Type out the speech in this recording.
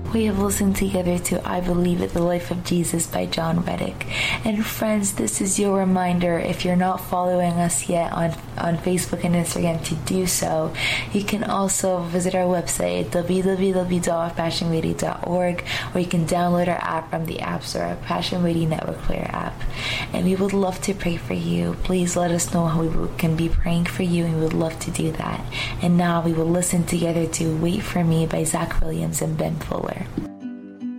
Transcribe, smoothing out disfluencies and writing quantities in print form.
We have listened together to I Believe It, the Life of Jesus by John Reddick. And friends, this is your reminder, if you're not following us yet on Facebook and Instagram, to do so. You can also visit our website at www.passionradio.org, or you can download our app from the App Store, our Passion Radio Network Player app. And we would love to pray for you. Please let us know how we can be praying for you, and we would love to do that. And now we will listen together to Wait For Me by Zach Williams and Ben Fuller.